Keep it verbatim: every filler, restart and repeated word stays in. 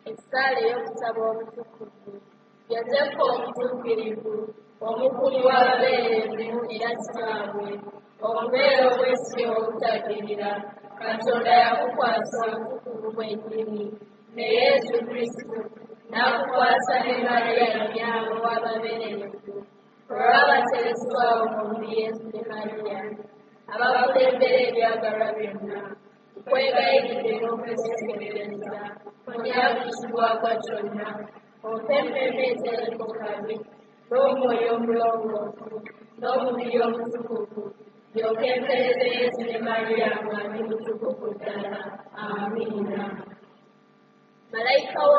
Essaala ey'okusaba omutukuvu. Yozefu omutuukirivu, omukulu w'abeerevu era kitaawe, obubeera obw'ensi obutagirira, Katonda yakukwasa obutukuvu bwennyini, ne Yesu Kristo n'akukwasa ne Mariya nnyaawe w'ababeerevu, olw'abateresibwa omubiri Yesu ne Mariya, abakulembera ebyagalwa byonna, nkwegayiridde n'okwesekerereza, onyakukibwako kyonna, ompe emmeeme eteriko kabi, n'omwoyo omulongoofu, n'omubiri omutukuvu, ndyoke mpeereze Yesu ne Mariya mwami mutukuvu ddala. Amiina. Malayika